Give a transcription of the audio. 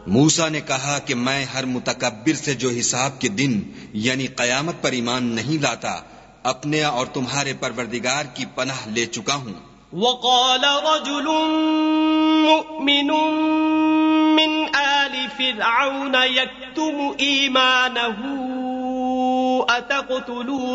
मूसा ने कहा कि मैं हर मुतकब्बिर से जो हिसाब के दिन यानी कयामत पर ईमान नहीं लाता, अपने और तुम्हारे परवरदिगार की पनाह ले चुका हूँ। वक़ाल रजुलुन मुअ्मिनुन मिन आलि फ़िरऔन यक्तुमु ईमानहु अतक़्तुलून